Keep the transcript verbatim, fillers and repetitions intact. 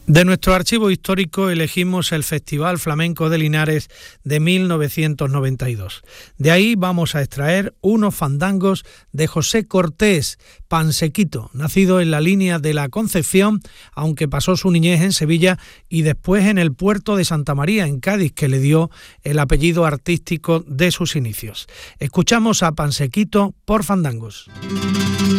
De nuestro archivo histórico elegimos el Festival Flamenco de Linares de mil novecientos noventa y dos. De ahí vamos a extraer unos fandangos de José Cortés, Pansequito, nacido en la línea de la Concepción, aunque pasó su niñez en Sevilla y después en el puerto de Santa María, en Cádiz, que le dio el apellido artístico de sus inicios. Escuchamos a Pansequito por fandangos.